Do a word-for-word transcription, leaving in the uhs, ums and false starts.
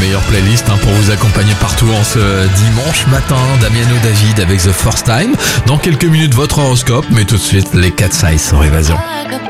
meilleure playlist hein, pour vous accompagner partout en ce dimanche matin. Damiano David avec The First Time. Dans quelques minutes, votre horoscope, mais tout de suite, les Cat Size sur Évasion.